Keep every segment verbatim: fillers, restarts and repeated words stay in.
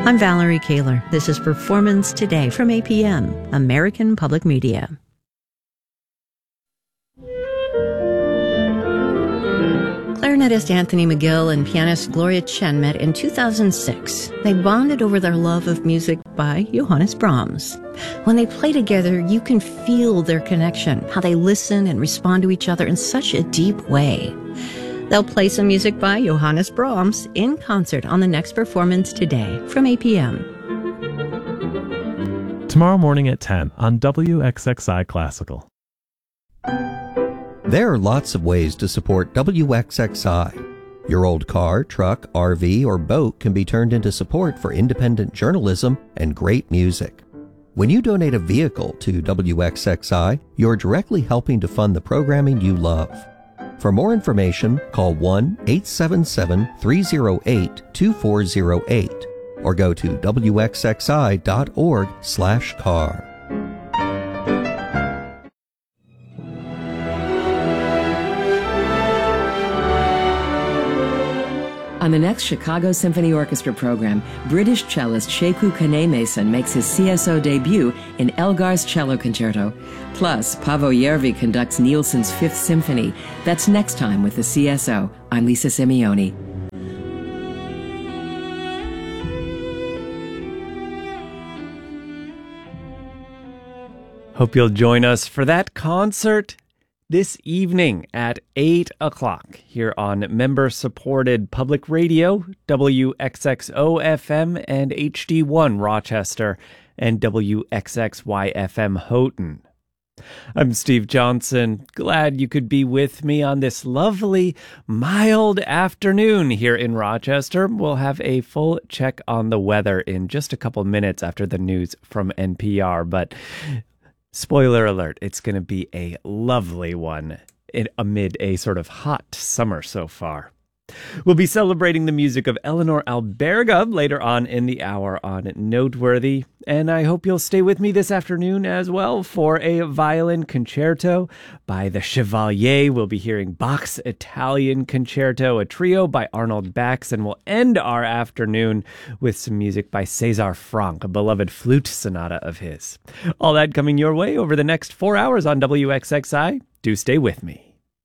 I'm Valerie Kaler. This is Performance Today from A P M, American Public Media. Clarinetist Anthony McGill and pianist Gloria Chen met in two thousand six. They bonded over their love of music by Johannes Brahms. When they play together, you can feel their connection, how they listen and respond to each other in such a deep way. They'll play some music by Johannes Brahms in concert on the next Performance Today from A P M. Tomorrow morning at ten on W X X I Classical. There are lots of ways to support W X X I. Your old car, truck, R V, or boat can be turned into support for independent journalism and great music. When you donate a vehicle to W X X I, you're directly helping to fund the programming you love. For more information, call one eight seven seven, three oh eight, two four oh eight or go to W X X I dot org slash car. On the next Chicago Symphony Orchestra program, British cellist Sekou Kane-Mason makes his C S O debut in Elgar's Cello Concerto. Plus, Paavo Järvi conducts Nielsen's Fifth Symphony. That's next time with the C S O. I'm Lisa Simeoni. Hope you'll join us for that concert this evening at eight o'clock here on member-supported public radio, W X X O F M and H D one Rochester, and W X X Y F M Houghton. I'm Steve Johnson. Glad you could be with me on this lovely, mild afternoon here in Rochester. We'll have a full check on the weather in just a couple minutes after the news from N P R, but spoiler alert, it's going to be a lovely one in, amid a sort of hot summer so far. We'll be celebrating the music of Eleanor Alberga later on in the hour on Noteworthy, and I hope you'll stay with me this afternoon as well for a violin concerto by the Chevalier. We'll be hearing Bach's Italian Concerto, a trio by Arnold Bax, and we'll end our afternoon with some music by César Franck, a beloved flute sonata of his. All that coming your way over the next four hours on W X X I. Do stay with me.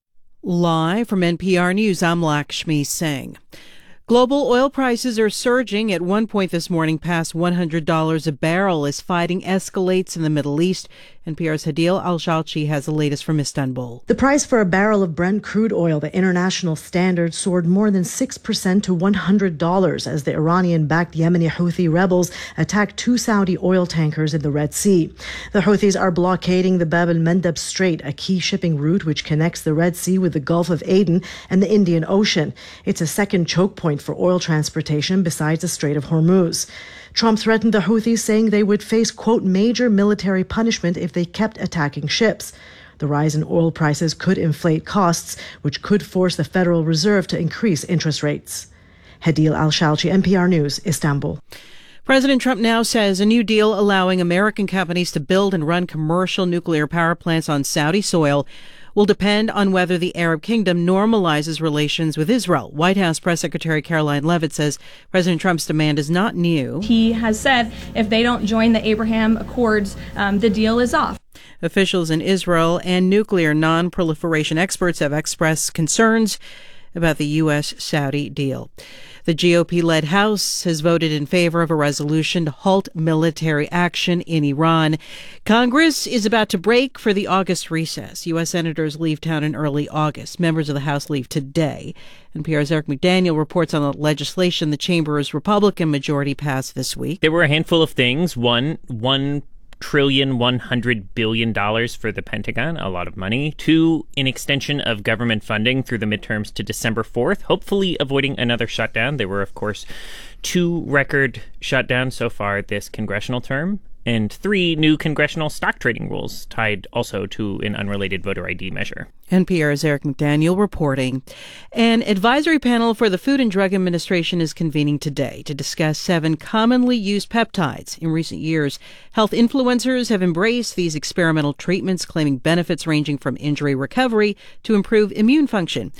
Live from N P R News, I'm Lakshmi Singh. Global oil prices are surging. At one point this morning past one hundred dollars a barrel as fighting escalates in the Middle East. N P R's Hadil Al-Shalchi has the latest from Istanbul. The price for a barrel of Brent crude oil, the international standard, soared more than six percent to one hundred dollars as the Iranian-backed Yemeni Houthi rebels attacked two Saudi oil tankers in the Red Sea. The Houthis are blockading the Bab el-Mandeb Strait, a key shipping route which connects the Red Sea with the Gulf of Aden and the Indian Ocean. It's a second choke point for oil transportation besides the Strait of Hormuz. Trump threatened the Houthis, saying they would face, quote, major military punishment if they kept attacking ships. The rise in oil prices could inflate costs, which could force the Federal Reserve to increase interest rates. Hadil Al-Shalchi, N P R News, Istanbul. President Trump now says a new deal allowing American companies to build and run commercial nuclear power plants on Saudi soil will depend on whether the Arab Kingdom normalizes relations with Israel. White House Press Secretary Caroline Leavitt says President Trump's demand is not new. He has said if they don't join the Abraham Accords, um, the deal is off. Officials in Israel and nuclear non-proliferation experts have expressed concerns about the U S Saudi deal. The G O P-led House has voted in favor of a resolution to halt military action in Iran. Congress is about to break for the August recess. U S senators leave town in early August. Members of the House leave today. N P R's Eric McDaniel reports on the legislation the chamber's Republican majority passed this week. There were a handful of things. One, one trillion one hundred billion dollars for the Pentagon, a lot of money. Two, an extension of government funding through the midterms to December fourth, hopefully avoiding another shutdown. There were, of course, two record shutdowns so far this congressional term. And three, new congressional stock trading rules tied also to an unrelated voter I D measure. N P R's Eric McDaniel reporting. An advisory panel for the Food and Drug Administration is convening today to discuss seven commonly used peptides. In recent years, health influencers have embraced these experimental treatments, claiming benefits ranging from injury recovery to improve immune function.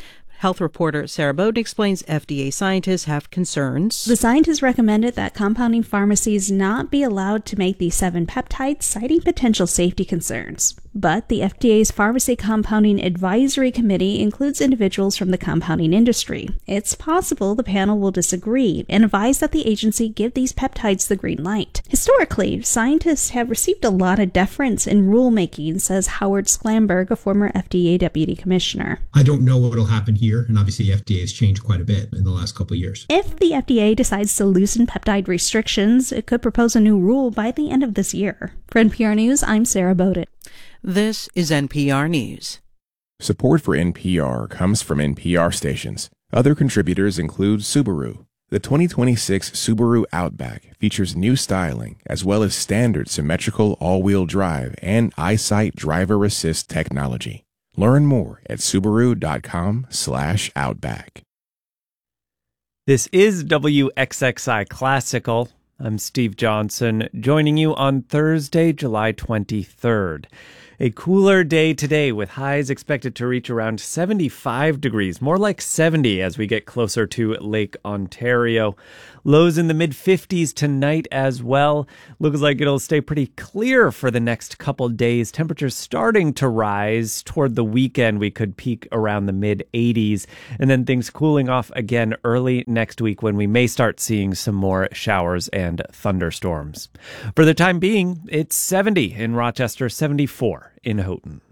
Health reporter Sarah Bowden explains F D A scientists have concerns. The scientists recommended that compounding pharmacies not be allowed to make these seven peptides, citing potential safety concerns. But the F D A's Pharmacy Compounding Advisory Committee includes individuals from the compounding industry. It's possible the panel will disagree and advise that the agency give these peptides the green light. Historically, scientists have received a lot of deference in rulemaking, says Howard Sklamberg, a former F D A deputy commissioner. I don't know what will happen here, and obviously F D A has changed quite a bit in the last couple of years. If the F D A decides to loosen peptide restrictions, it could propose a new rule by the end of this year. For N P R News, I'm Sarah Bowden. This is N P R News. Support for N P R comes from N P R stations. Other contributors include Subaru. The twenty twenty-six Subaru Outback features new styling as well as standard symmetrical all-wheel drive and EyeSight driver assist technology. Learn more at Subaru.com slash Outback. This is W X X I Classical. I'm Steve Johnson, joining you on Thursday, July twenty-third. A cooler day today with highs expected to reach around seventy-five degrees, more like seventy as we get closer to Lake Ontario. Lows in the mid-fifties tonight as well. Looks like it'll stay pretty clear for the next couple days. Temperatures starting to rise. Toward the weekend, we could peak around the mid-eighties, and then things cooling off again early next week when we may start seeing some more showers and thunderstorms. For the time being, it's seventy in Rochester, seventy-four in Houghton.